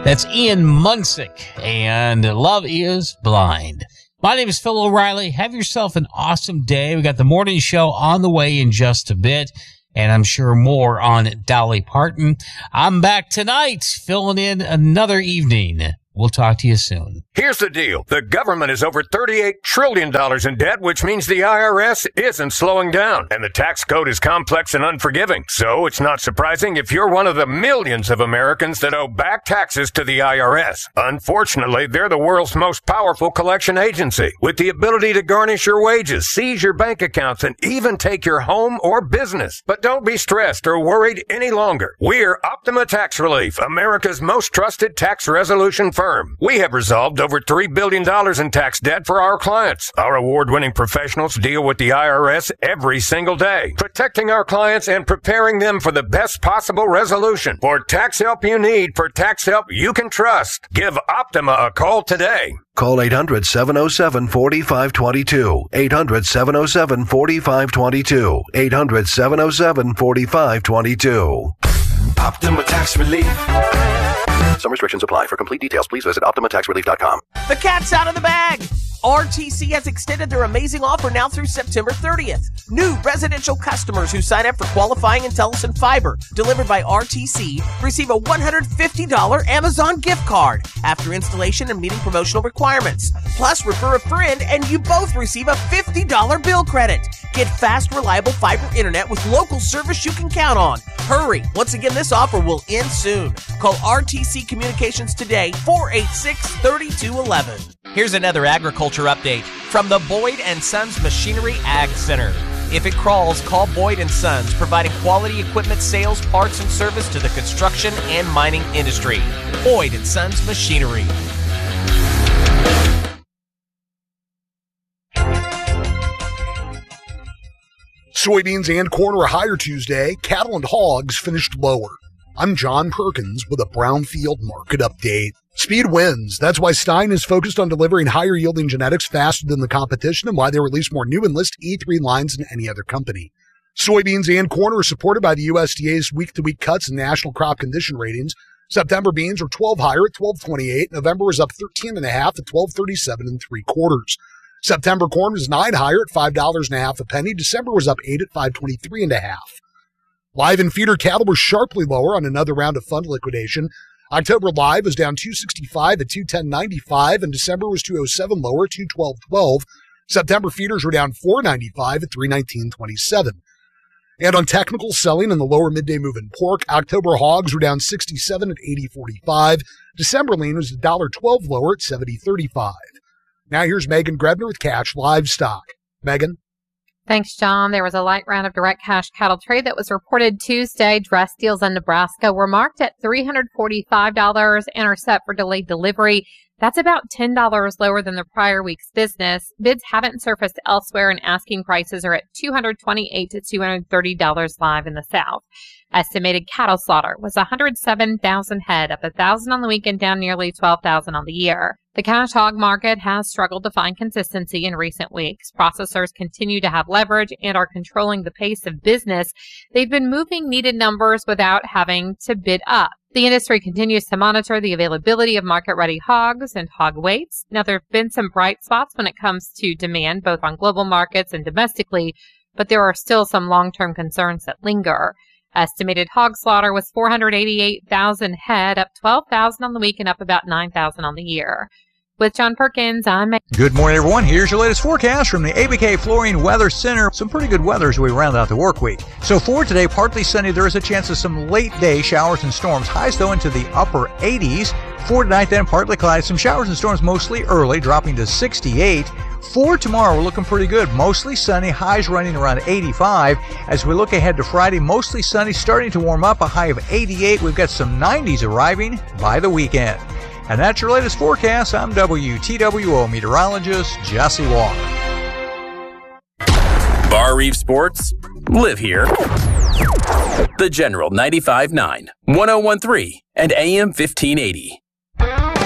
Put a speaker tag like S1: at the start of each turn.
S1: That's Ian Munsick, and Love is Blind. My name is Phil O'Reilly. Have yourself an awesome day. We got the morning show on the way in just a bit, and I'm sure more on Dolly Parton. I'm back tonight, filling in another evening. We'll talk to you soon.
S2: Here's the deal. The government is over $38 trillion in debt, which means the IRS isn't slowing down. And the tax code is complex and unforgiving. So it's not surprising if you're one of the millions of Americans that owe back taxes to the IRS. Unfortunately, they're the world's most powerful collection agency, with the ability to garnish your wages, seize your bank accounts, and even take your home or business. But don't be stressed or worried any longer. We're Optima Tax Relief, America's most trusted tax resolution firm. We have resolved over $3 billion in tax debt for our clients. Our award-winning professionals deal with the IRS every single day, protecting our clients and preparing them for the best possible resolution. For tax help you need, for tax help you can trust, give Optima a call today.
S3: Call 800-707-4522. 800-707-4522. 800-707-4522.
S4: Optima Tax Relief.
S3: Some restrictions apply. For complete details, please visit OptimaTaxRelief.com.
S5: The cat's out of the bag! RTC has extended their amazing offer now through September 30th. New residential customers who sign up for qualifying IntelliSense Fiber delivered by RTC receive a $150 Amazon gift card after installation and meeting promotional requirements. Plus, refer a friend and you both receive a $50 bill credit. Get fast, reliable fiber internet with local service you can count on. Hurry! Once again, this offer will end soon. Call RTC Communications today, 486-3211. Here's another agriculture update from the Boyd & Sons Machinery Ag Center. If it crawls, call Boyd & Sons, providing quality equipment sales, parts, and service to the construction and mining industry. Boyd & Sons Machinery.
S6: Soybeans and corn are higher Tuesday. Cattle and hogs finished lower. I'm John Perkins with a Brownfield market update. Speed wins. That's why Stein is focused on delivering higher yielding genetics faster than the competition and why they release more new Enlist E3 lines than any other company. Soybeans and corn are supported by the USDA's week-to-week cuts in national crop condition ratings. September beans are 12 higher at 12.28. November was up 13.5 at 12.37 3/4. September corn was 9 higher at $5.50 a penny. December was up 8 at 5.23.5. Live and feeder cattle were sharply lower on another round of fund liquidation. October live was down 265 at 210.95, and December was 207 lower at 212.12. September feeders were down 495 at 319.27. And on technical selling in the lower midday move in pork, October hogs were down 67 at 80.45. December lean was $1.12 lower at 70.35. Now here's Megan Grebner with Cash Livestock. Megan?
S7: Thanks, John. There was a light round of direct cash cattle trade that was reported Tuesday. Dress deals in Nebraska were marked at $345 and are set for delayed delivery. That's about $10 lower than the prior week's business. Bids haven't surfaced elsewhere, and asking prices are at $228 to $230 live in the South. Estimated cattle slaughter was 107,000 head, up 1,000 on the week and down nearly 12,000 on the year. The cash hog market has struggled to find consistency in recent weeks. Processors continue to have leverage and are controlling the pace of business. They've been moving needed numbers without having to bid up. The industry continues to monitor the availability of market-ready hogs and hog weights. Now, there have been some bright spots when it comes to demand, both on global markets and domestically, but there are still some long-term concerns that linger. Estimated hog slaughter was 488,000 head, up 12,000 on the week and up about 9,000 on the year. With John Perkins, I'm Megan.
S8: Good morning, everyone. Here's your latest forecast from the ABK Flooring Weather Center. Some pretty good weather as we round out the work week. So for today, partly sunny. There is a chance of some late day showers and storms. Highs, though, into the upper 80s. For tonight, then, partly cloudy. Some showers and storms mostly early, dropping to 68. For tomorrow, we're looking pretty good. Mostly sunny, highs running around 85. As we look ahead to Friday, mostly sunny, starting to warm up, a high of 88. We've got some 90s arriving by the weekend. And that's your latest forecast. I'm WTWO meteorologist Jesse Walker.
S9: Bar Reef Sports, live here. The General 95.9, 101.3, and AM 1580.